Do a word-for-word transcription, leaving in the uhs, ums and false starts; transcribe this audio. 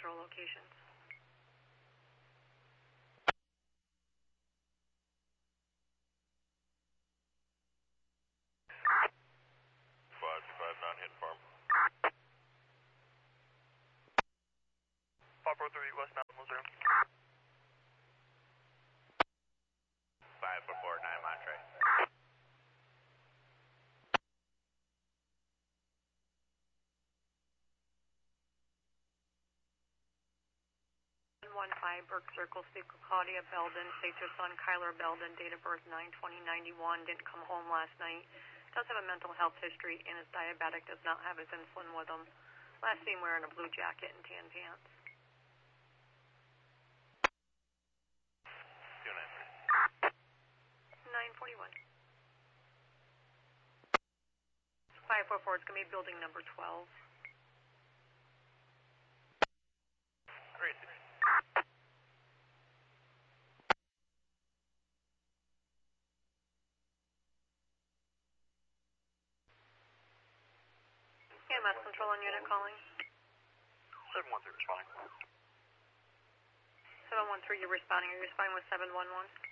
control locations. five five nine hit farm. five four three West Mountain, zero. five four four nine Montre. one five Burke Circle, speak with Claudia Belden, state your son Kyler Belden, date of birth nine twenty ninety-one, didn't come home last night, does have a mental health history, and is diabetic, does not have his insulin with him. Last seen wearing a blue jacket and tan pants. two nine three. nine forty-one. five four four, it's going to be building number twelve. Great. E M S control on unit calling. seven one three responding. seven one three, you're responding. Are you responding with seven one one?